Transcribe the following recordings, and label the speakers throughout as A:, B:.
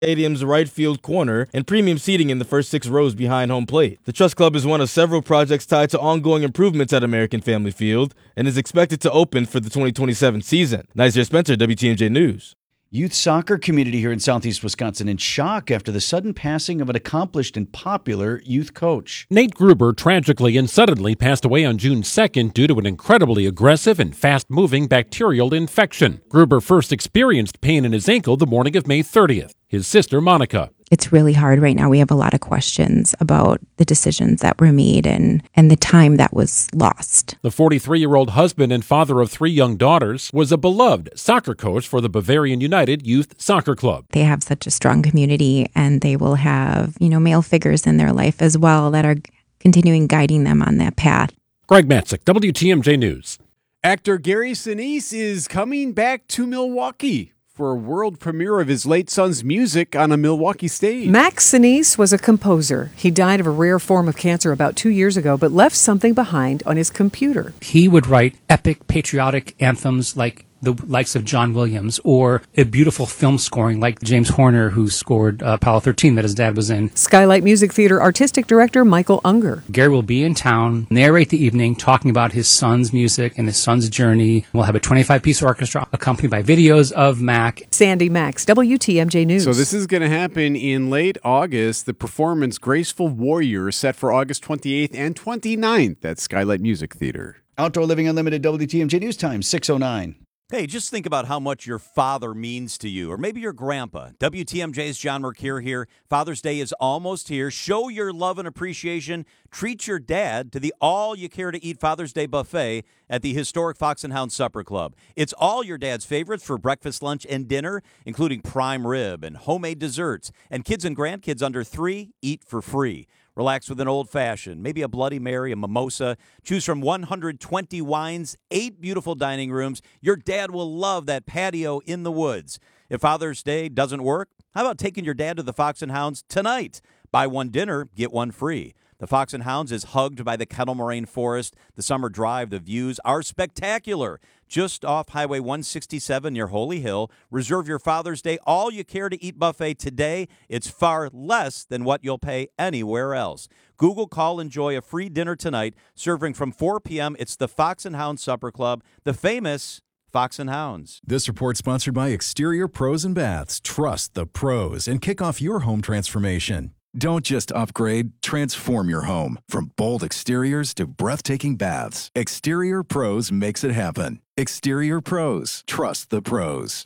A: Stadium's right field corner and premium seating in the first 6 rows behind home plate. The Trust Club is one of several projects tied to ongoing improvements at American Family Field and is expected to open for the 2027 season. Nazir Spencer, WTMJ News.
B: Youth soccer community here in southeast Wisconsin in shock after the sudden passing of an accomplished and popular youth coach.
C: Nate Gruber tragically and suddenly passed away on June 2nd due to an incredibly aggressive and fast-moving bacterial infection. Gruber first experienced pain in his ankle the morning of May 30th. His sister, Monica.
D: It's really hard right now. We have a lot of questions about the decisions that were made and the time that was lost.
C: The 43-year-old husband and father of 3 young daughters was a beloved soccer coach for the Bavarian United Youth Soccer Club.
D: They have such a strong community, and they will have, male figures in their life as well that are continuing guiding them on that path.
C: Greg Matzik, WTMJ News.
E: Actor Gary Sinise is coming back to Milwaukee for a world premiere of his late son's music on a Milwaukee stage.
F: Max Sinise was a composer. He died of a rare form of cancer about 2 years ago, but left something behind on his computer.
G: He would write epic patriotic anthems like the likes of John Williams, or a beautiful film scoring like James Horner, who scored Apollo 13 that his dad was in.
F: Skylight Music Theater artistic director Michael Unger.
G: Gary will be in town, narrate the evening, talking about his son's music and his son's journey. We'll have a 25-piece orchestra accompanied by videos of Mac.
F: Sandy Max, WTMJ News.
E: So this is going to happen in late August. The performance Graceful Warrior is set for August 28th and 29th at Skylight Music Theater.
B: Outdoor Living Unlimited, WTMJ News Time, 6:09.
H: Hey, just think about how much your father means to you, or maybe your grandpa. WTMJ's John Mercure here. Father's Day is almost here. Show your love and appreciation. Treat your dad to the all-you-care-to-eat Father's Day buffet at the historic Fox and Hound Supper Club. It's all your dad's favorites for breakfast, lunch, and dinner, including prime rib and homemade desserts. And kids and grandkids under 3 eat for free. Relax with an old-fashioned, maybe a Bloody Mary, a mimosa. Choose from 120 wines, 8 beautiful dining rooms. Your dad will love that patio in the woods. If Father's Day doesn't work, how about taking your dad to the Fox and Hounds tonight? Buy one dinner, get one free. The Fox and Hounds is hugged by the Kettle Moraine Forest. The summer drive, the views are spectacular. Just off Highway 167 near Holy Hill. Reserve your Father's Day all-you-care-to-eat buffet today. It's far less than what you'll pay anywhere else. Google, call, enjoy a free dinner tonight. Serving from 4 p.m. It's the Fox and Hounds Supper Club, the famous Fox and Hounds.
I: This report sponsored by Exterior Pros and Baths. Trust the pros and kick off your home transformation. Don't just upgrade, transform your home. From bold exteriors to breathtaking baths, Exterior Pros makes it happen. Exterior Pros. Trust the pros.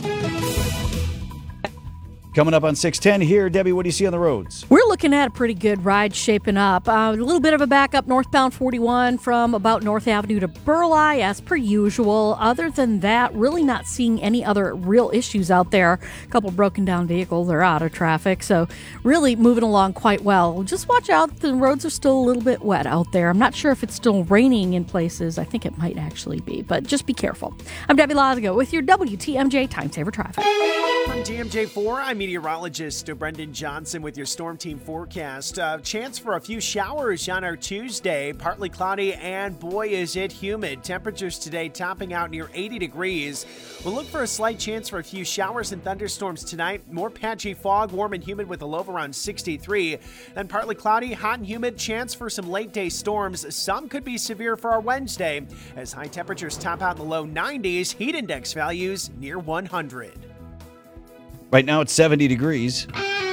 B: Coming up on 6:10 here, Debbie, what do you see on the roads?
J: We're looking at a pretty good ride shaping up. A little bit of a backup northbound 41 from about North Avenue to Burleigh as per usual. Other than that, really not seeing any other real issues out there. A couple broken down vehicles are out of traffic, so really moving along quite well. Just watch out, the roads are still a little bit wet out there. I'm not sure if it's still raining in places. I think it might actually be, but just be careful. I'm Debbie Lazago with your WTMJ Time Saver Traffic.
K: From TMJ4, I'm meteorologist Brendan Johnson with your Storm Team forecast. Chance for a few showers on our Tuesday. Partly cloudy, and boy, is it humid. Temperatures today topping out near 80 degrees. We'll look for a slight chance for a few showers and thunderstorms tonight. More patchy fog, warm and humid with a low of around 63. Then partly cloudy, hot and humid. Chance for some late-day storms. Some could be severe for our Wednesday, as high temperatures top out in the low 90s. Heat index values near 100.
B: Right now it's 70 degrees.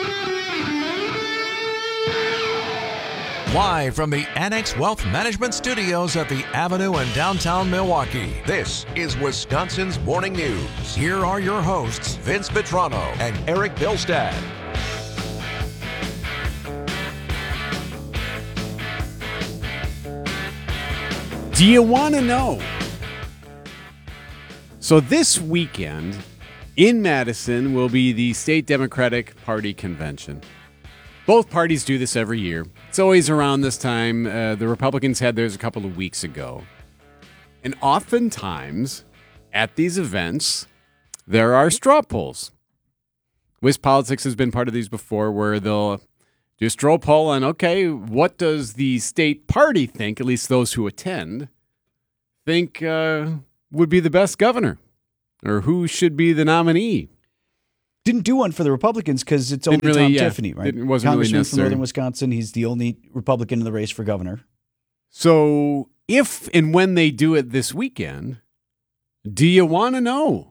L: Live from the Annex Wealth Management Studios at the Avenue in downtown Milwaukee, this is Wisconsin's Morning News. Here are your hosts, Vince Vitrano and Eric Bilstad.
E: Do you want to know? So this weekend in Madison will be the State Democratic Party Convention. Both parties do this every year. It's always around this time. The Republicans had theirs a couple of weeks ago. And oftentimes at these events, there are straw polls. WisPolitics has been part of these before, where they'll do a straw poll on, okay, what does the state party think, at least those who attend, think would be the best governor? Or who should be the nominee?
B: Didn't do one for the Republicans because it's only Tom Tiffany, right?
E: It wasn't really
B: Congressman
E: necessary.
B: from Northern Wisconsin. He's the only Republican in the race for governor.
E: So if and when they do it this weekend, do you want to know?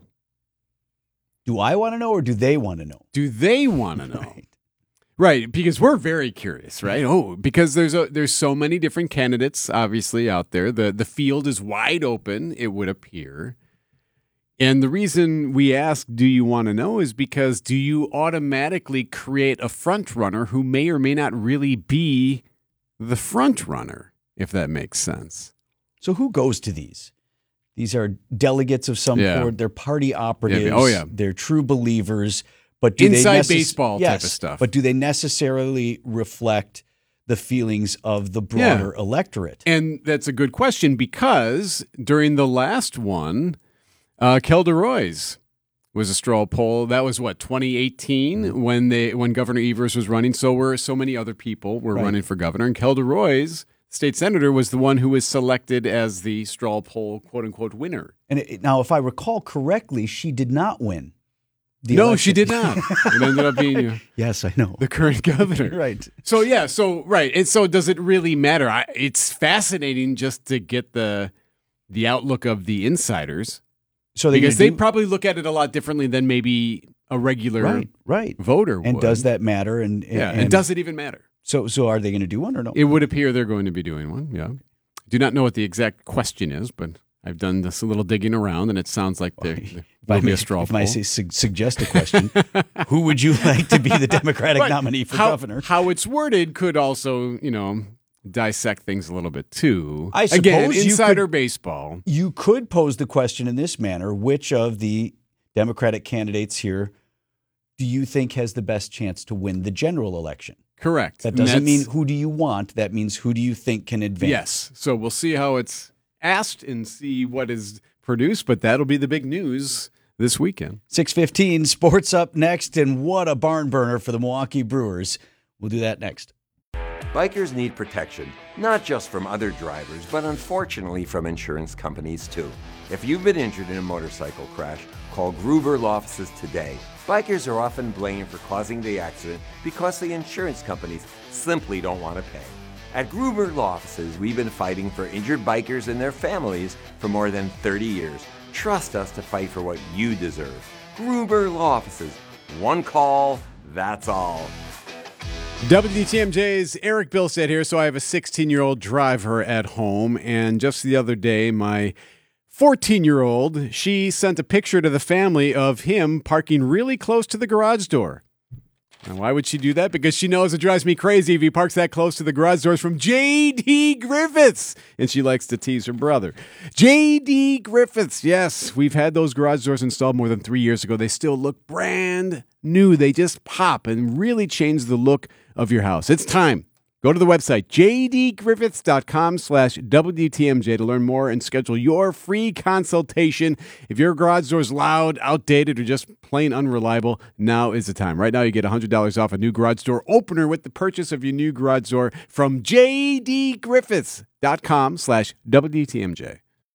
B: Do I want to know or do they want to know?
E: Do they want to know? Right, because we're very curious, right? Oh, because there's so many different candidates obviously out there. The field is wide open, it would appear. And the reason we ask, do you want to know, is because do you automatically create a front runner who may or may not really be the front runner, if that makes sense?
B: So who goes to these? These are delegates of some sort. They're party operatives.
E: Yeah. Oh, yeah.
B: They're true believers. But do
E: Inside
B: they
E: baseball type of stuff.
B: But do they necessarily reflect the feelings of the broader electorate?
E: And that's a good question, because during the last one, Kelda Roys was a straw poll. That was 2018 when Governor Evers was running. So many other people were running for governor, and Kelda Roys, state senator, was the one who was selected as the straw poll quote unquote winner.
B: And now, if I recall correctly, she did not win.
E: No, she did not. It ended up being
B: yes, I know,
E: the current governor.
B: Right.
E: So right. And so does it really matter? It's fascinating just to get the outlook of the insiders.
B: So
E: because they probably look at it a lot differently than maybe a regular voter would.
B: And does that matter? And
E: does it even matter?
B: So are they going to do one or no?
E: It would appear they're going to be doing one, yeah. Do not know what the exact question is, but I've done this a little digging around, and it sounds like there will be a straw poll.
B: If I say suggest a question, who would you like to be the Democratic nominee for governor?
E: How it's worded could also, dissect things a little bit too.
B: I suppose
E: again, insider baseball.
B: You could pose the question in this manner: which of the Democratic candidates here do you think has the best chance to win the general election?
E: Correct.
B: That doesn't mean who do you want. That means who do you think can advance?
E: Yes. So we'll see how it's asked and see what is produced, but that'll be the big news this weekend.
B: 6:15, sports up next, and what a barn burner for the Milwaukee Brewers. We'll do that next.
M: Bikers need protection, not just from other drivers, but unfortunately from insurance companies too. If you've been injured in a motorcycle crash, call Gruber Law Offices today. Bikers are often blamed for causing the accident because the insurance companies simply don't want to pay. At Gruber Law Offices, we've been fighting for injured bikers and their families for more than 30 years. Trust us to fight for what you deserve. Gruber Law Offices. One call, that's all.
E: WTMJ's Eric Bilstead here. So I have a 16-year-old driver at home, and just the other day, my 14-year-old, she sent a picture to the family of him parking really close to the garage door. And why would she do that? Because she knows it drives me crazy if he parks that close to the garage doors from J.D. Griffiths. And she likes to tease her brother. J.D. Griffiths, yes. We've had those garage doors installed more than 3 years ago. They still look brand new. They just pop and really change the look of your house. It's time. Go to the website, jdgriffiths.com/WTMJ to learn more and schedule your free consultation. If your garage door is loud, outdated, or just plain unreliable, now is the time. Right now, you get $100 off a new garage door opener with the purchase of your new garage door from jdgriffiths.com/WTMJ.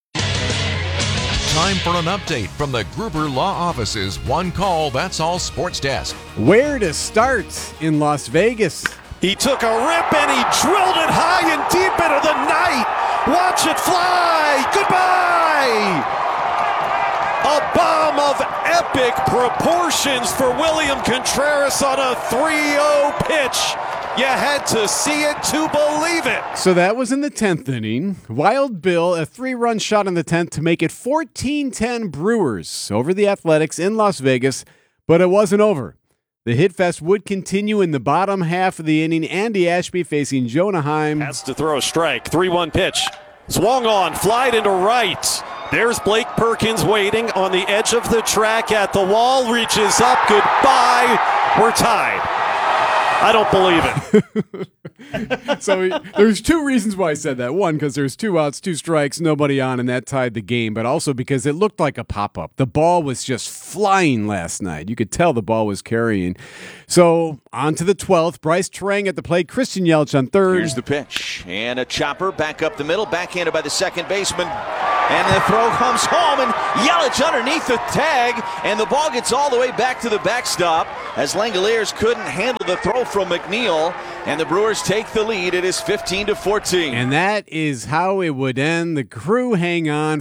L: Time for an update from the Gruber Law Office's One Call, That's All Sports Desk.
E: Where to start in Las Vegas?
N: He took a rip and he drilled it high and deep into the night. Watch it fly. Goodbye. A bomb of epic proportions for William Contreras on a 3-0 pitch. You had to see it to believe it.
E: So that was in the 10th inning. Wild Bill, a 3-run shot in the 10th to make it 14-10 Brewers over the Athletics in Las Vegas, but it wasn't over. The hit fest would continue in the bottom half of the inning. Andy Ashby facing Jonah Heim.
N: Has to throw a strike. 3-1 pitch. Swung on, flied into right. There's Blake Perkins waiting on the edge of the track at the wall. Reaches up. Goodbye. We're tied. I don't believe it.
E: So there's two reasons why I said that. One, because there's 2 outs, 2 strikes, nobody on, and that tied the game. But also because it looked like a pop-up. The ball was just flying last night. You could tell the ball was carrying. So on to the 12th. Bryce Terang at the plate. Christian Yelich on third.
O: Here's the pitch. And a chopper back up the middle. Backhanded by the second baseman.
N: And the throw comes home, and Yelich underneath the tag, and the ball gets all the way back to the backstop as Langoliers couldn't handle the throw from McNeil, and the Brewers take the lead. It is 15-14.
E: And that is how it would end. The Crew hang on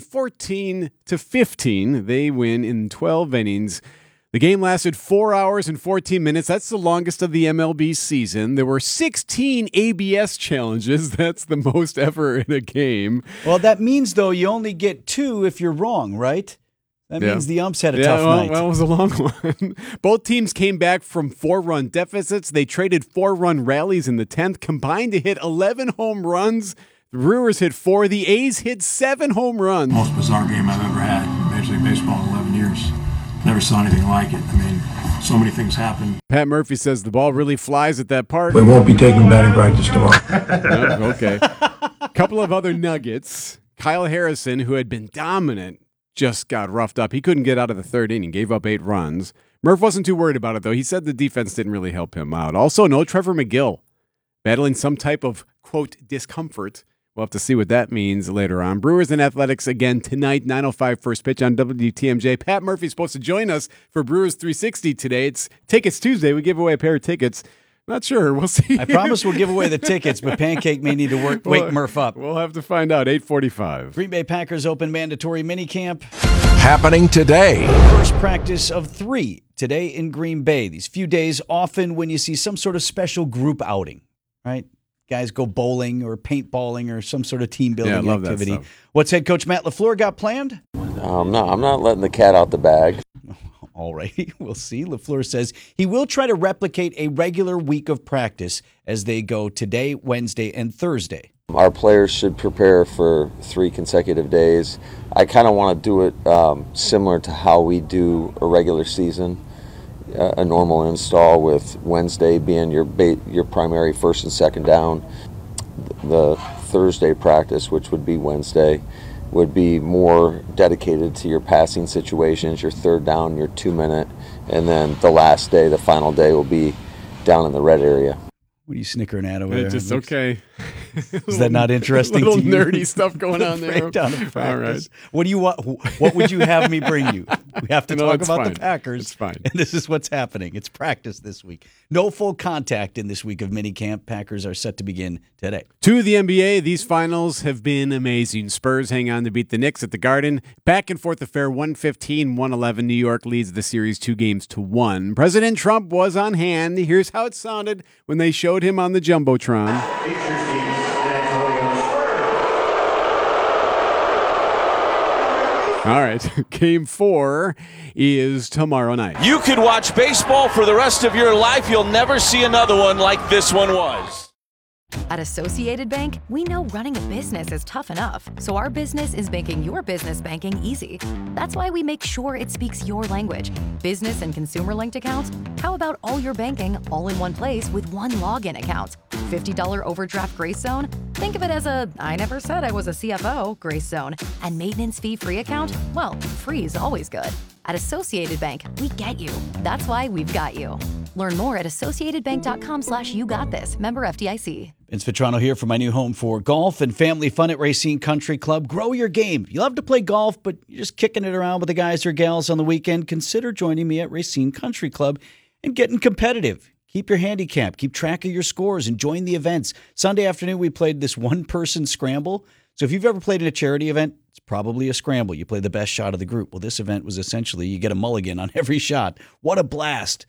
E: 14-15. They win in 12 innings. The game lasted 4 hours and 14 minutes. That's the longest of the MLB season. There were 16 ABS challenges. That's the most ever in a game.
B: Well, that means, though, you only get 2 if you're wrong, right? That means the umps had a tough night.
E: Well, it was a long one. Both teams came back from 4-run deficits. They traded 4-run rallies in the 10th, combined to hit 11 home runs. The Brewers hit 4. The A's hit 7 home runs.
O: Most bizarre game I've ever had in Major League Baseball in 11 years. Never saw anything like it. I mean, so many things happen.
E: Pat Murphy says the ball really flies at that park.
O: We won't be taking batting practice tomorrow.
E: Okay. A couple of other nuggets. Kyle Harrison, who had been dominant, just got roughed up. He couldn't get out of the 3rd inning, gave up 8 runs. Murph wasn't too worried about it, though. He said the defense didn't really help him out. Also, no Trevor McGill, battling some type of, quote, discomfort. We'll have to see what that means later on. Brewers and Athletics again tonight, 9:05 first pitch on WTMJ. Pat Murphy's supposed to join us for Brewers 360 today. It's Tickets Tuesday. We give away a pair of tickets. Not sure. We'll see.
B: I promise we'll give away the tickets, but Pancake may need to wake Murph up.
E: We'll have to find out. 8:45.
B: Green Bay Packers open mandatory minicamp.
L: Happening today.
B: First practice of 3 today in Green Bay. These few days, often when you see some sort of special group outing, right? Guys go bowling or paintballing or some sort of team building activity. What's head coach Matt LaFleur got planned?
P: I'm not letting the cat out the bag.
B: All right, we'll see. LaFleur says he will try to replicate a regular week of practice as they go today, Wednesday, and Thursday.
P: Our players should prepare for 3 consecutive days. I kind of want to do it similar to how we do a regular season. A normal install with Wednesday being your primary first and second down. The Thursday practice, which would be Wednesday, would be more dedicated to your passing situations, your 3rd down, your 2-minute, and then the last day, the final day, will be down in the red area.
B: What are you snickering at over there?
E: It's just okay.
B: Is that not interesting to you?
E: Little nerdy stuff going on there.
B: Breakdown of practice. All right. What do you want? What would you have me bring you? We have to talk about the Packers.
E: It's fine.
B: And this is what's happening. It's practice this week. No full contact in this week of minicamp. Packers are set to begin today.
E: To the NBA, these finals have been amazing. Spurs hang on to beat the Knicks at the Garden. Back and forth affair, 115-111. New York leads the series 2-1. President Trump was on hand. Here's how it sounded when they showed him on the Jumbotron. All right, Game 4 is tomorrow night.
N: You could watch baseball for the rest of your life. You'll never see another one like this one was.
Q: At Associated Bank, we know running a business is tough enough, so our business is making your business banking easy. That's why we make sure it speaks your language. Business and consumer-linked accounts? How about all your banking all in one place with one login account? $50 overdraft grace zone? Think of it as a I never said I was a CFO grace zone. And maintenance fee-free account? Well, free is always good. At Associated Bank, we get you. That's why we've got you. Learn more at associatedbank.com/YouGotThis. Member FDIC.
B: Vince Vitrano here for my new home for golf and family fun at Racine Country Club. Grow your game. You love to play golf, but you're just kicking it around with the guys or gals on the weekend. Consider joining me at Racine Country Club and getting competitive. Keep your handicap. Keep track of your scores and join the events. Sunday afternoon, we played this one-person scramble. So if you've ever played in a charity event, it's probably a scramble. You play the best shot of the group. Well, this event was essentially you get a mulligan on every shot. What a blast.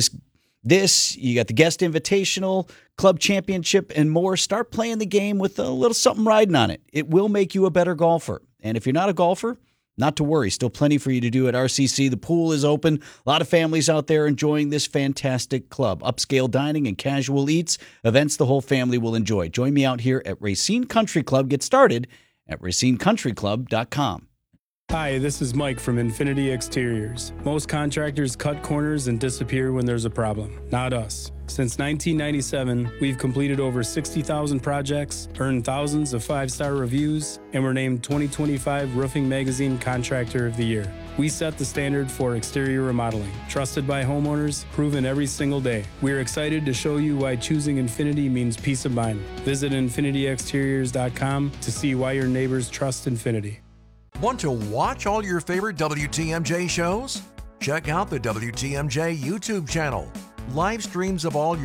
B: This, you got the guest invitational, club championship, and more. Start playing the game with a little something riding on it. It will make you a better golfer. And if you're not a golfer, not to worry. Still plenty for you to do at RCC. The pool is open. A lot of families out there enjoying this fantastic club. Upscale dining and casual eats. Events the whole family will enjoy. Join me out here at Racine Country Club. Get started at racinecountryclub.com.
R: Hi, this is Mike from Infinity Exteriors. Most contractors cut corners and disappear when there's a problem. Not us. Since 1997, we've completed over 60,000 projects, earned thousands of 5-star reviews, and were named 2025 Roofing Magazine Contractor of the Year. We set the standard for exterior remodeling. Trusted by homeowners, proven every single day. We're excited to show you why choosing Infinity means peace of mind. Visit infinityexteriors.com to see why your neighbors trust Infinity.
L: Want to watch all your favorite WTMJ shows? Check out the WTMJ YouTube channel. Live streams of all your